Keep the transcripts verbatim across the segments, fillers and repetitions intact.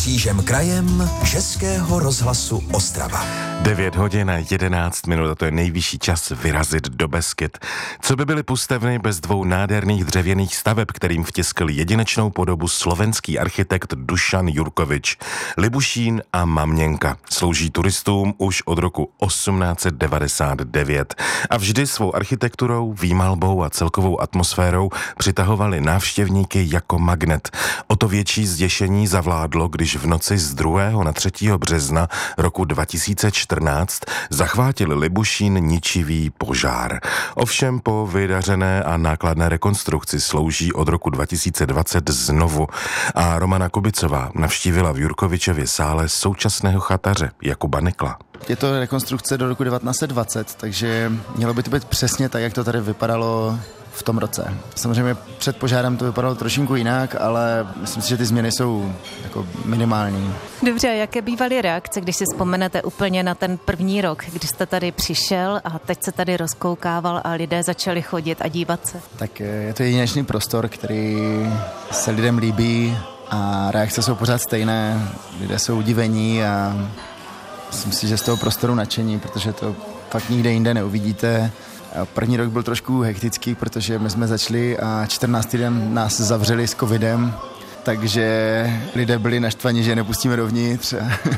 křížem krajem Českého rozhlasu Ostrava. devět hodin a jedenáct minut a to je nejvyšší čas vyrazit do Beskyd. Co by byly pustevny bez dvou nádherných dřevěných staveb, kterým vtiskl jedinečnou podobu slovenský architekt Dušan Jurkovič. Libušín a Maměnka slouží turistům už od roku osmnáct set devadesát devět a vždy svou architekturou, výmalbou a celkovou atmosférou přitahovali návštěvníky jako magnet. O to větší zděšení zavládlo, když v noci z druhého na třetího března roku dva tisíce čtrnáct zachvátil Libušín ničivý požár. Ovšem po vydařené a nákladné rekonstrukci slouží od roku dva tisíce dvacet znovu a Romana Kubicová navštívila v Jurkovičově sále současného chataře Jakuba Nikla. Je to rekonstrukce do roku devatenáct set dvacet, takže mělo by to být přesně tak, jak to tady vypadalo v tom roce. Samozřejmě před požárem to vypadalo trošinku jinak, ale myslím si, že ty změny jsou jako minimální. Dobře, a jaké bývaly reakce, když si vzpomenete úplně na ten první rok, kdy jste tady přišel a teď se tady rozkoukával a lidé začali chodit a dívat se? Tak je to jedinečný prostor, který se lidem líbí a reakce jsou pořád stejné. Lidé jsou udivení a myslím si, že z toho prostoru nadšení, protože to fakt nikde jinde neuvidíte. První rok byl trošku hektický, protože my jsme začali a čtrnáctý den nás zavřeli s covidem, takže lidé byli naštvaní, že je nepustíme dovnitř.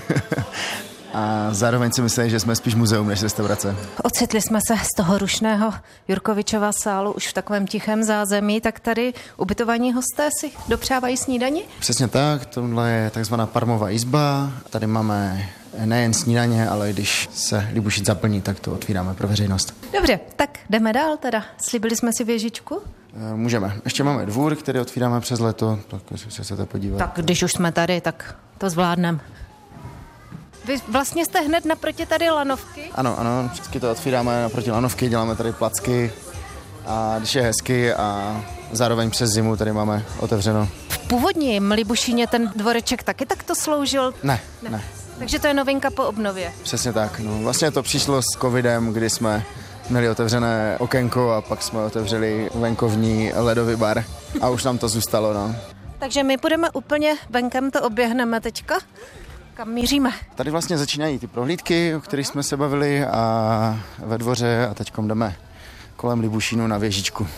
A zároveň si mysleli, že jsme spíš muzeum než restaurace. Ocitli jsme se z toho rušného Jurkovičova sálu už v takovém tichém zázemí, tak tady ubytovaní hosté si dopřávají snídani? Přesně tak, tohle je takzvaná Parmová izba. Tady máme nejen snídaně, ale když se Libušín zaplní, tak to otvíráme pro veřejnost. Dobře, tak jdeme dál teda. Slíbili jsme si věžičku? Můžeme. Ještě máme dvůr, který otvíráme přes leto, tak si se chcete podívat. Tak když už jsme tady, tak to zvládneme. Vy vlastně jste hned naproti tady lanovky? Ano, ano, vždycky to otvíráme naproti lanovky, děláme tady placky a když je hezky a zároveň přes zimu tady máme otevřeno. V původním Libušíně ten dvoreček taky takto sloužil? Ne, ne. ne. Takže to je novinka po obnově? Přesně tak, no vlastně to přišlo s covidem, kdy jsme měli otevřené okénko a pak jsme otevřeli venkovní ledový bar a už nám to zůstalo, no. Takže my půjdeme úplně venkem, to oběhneme teďka. Kam míříme? Tady vlastně začínají ty prohlídky, o kterých jsme se bavili a ve dvoře a teďkom jdeme kolem Libušínu na věžičku.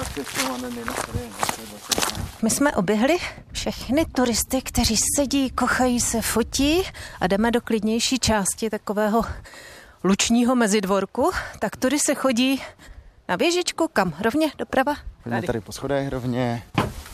My jsme oběhli všechny turisty, kteří sedí, kochají se, fotí a jdeme do klidnější části takového lučního mezidvorku. Tak tudy se chodí na věžičku, kam? Rovně doprava? Jdeme tady. tady po schodech rovně.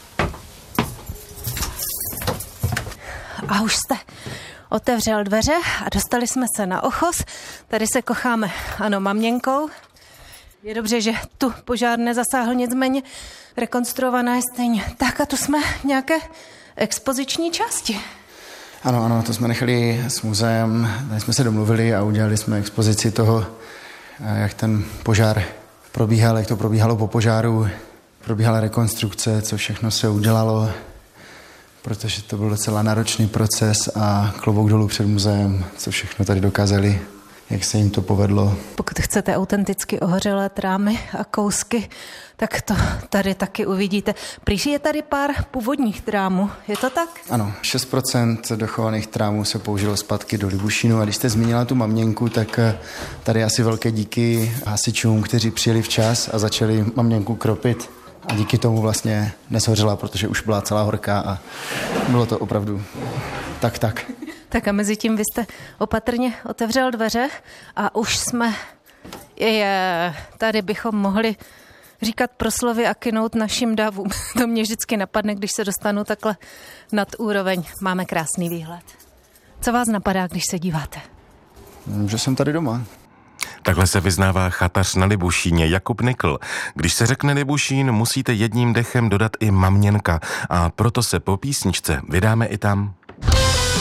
A už jste otevřel dveře a dostali jsme se na ochos. Tady se kocháme, ano, Maměnkou. Je dobře, že tu požár nezasáhl, nicméně rekonstruovaná je stejně. Tak a tu jsme v nějaké expoziční části. Ano, ano, to jsme nechali s muzeem, tady jsme se domluvili a udělali jsme expozici toho, jak ten požár probíhal, jak to probíhalo po požáru. Probíhala rekonstrukce, co všechno se udělalo, protože to byl docela náročný proces a klobouk dolů před muzeem, co všechno tady dokázali, jak se jim to povedlo. Pokud chcete autenticky ohořelé trámy a kousky, tak to tady taky uvidíte. Prý je tady pár původních trámů, je to tak? Ano, šest procent dochovaných trámů se použilo zpátky do Libušínu a když jste zmínila tu Maměnku, tak tady asi velké díky hasičům, kteří přijeli včas a začali Maměnku kropit. A díky tomu vlastně neshořela, protože už byla celá horká a bylo to opravdu tak, tak. Tak a mezi tím vy jste opatrně otevřel dveře a už jsme, je, tady bychom mohli říkat proslovy a kynout našim davům. To mě vždycky napadne, když se dostanu takhle nad úroveň. Máme krásný výhled. Co vás napadá, když se díváte? Že jsem tady doma. Takhle se vyznává chatař na Libušíně Jakub Nikl. Když se řekne Libušín, musíte jedním dechem dodat i Maměnka a proto se po písničce vydáme i tam.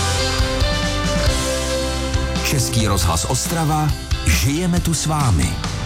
Český rozhlas Ostrava, žijeme tu s vámi.